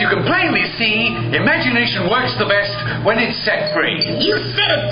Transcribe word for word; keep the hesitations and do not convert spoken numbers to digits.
you can plainly see, imagination works the best when it's set free. You said it